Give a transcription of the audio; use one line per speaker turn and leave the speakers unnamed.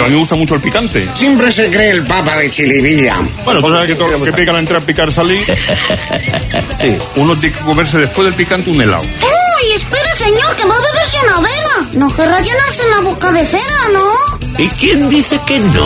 a mí me gusta mucho el picante.
Siempre se cree el papa de Chilivilla.
Bueno, tú sabes que todo lo que pica la entrada, picar salir. Sí, uno tiene que comerse después del picante un helado.
¡Uy, espere, señor, que va a beberse una vela! No querrá llenarse la boca de cera, ¿no?
¿Y quién dice que no?